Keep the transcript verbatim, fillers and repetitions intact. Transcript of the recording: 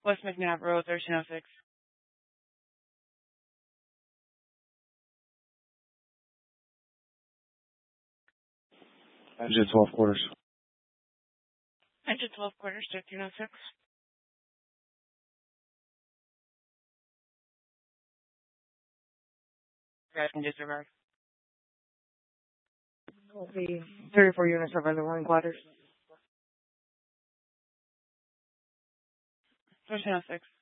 West McNabb Road, thirteen oh six. Engine twelve quarters. Engine twelve quarters, thirteen oh six. Guys can disregard. The thirty-four units are available in quarters. thirteen oh six.